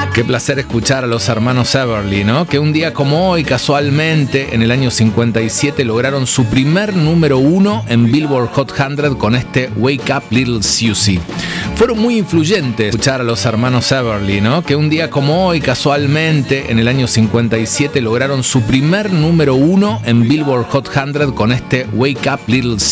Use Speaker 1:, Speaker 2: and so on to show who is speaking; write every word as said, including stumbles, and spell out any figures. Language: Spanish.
Speaker 1: Qué placer escuchar a los hermanos Everly, ¿no? Que un día como hoy, casualmente, en el año cincuenta y siete, lograron su primer número uno en Billboard Hot cien con este Wake Up Little Susie. Fueron muy influyentes escuchar a los hermanos Everly, ¿no? Que un día como hoy, casualmente, en el año cincuenta y siete, lograron su primer número uno en Billboard Hot cien con este Wake Up Little Susie.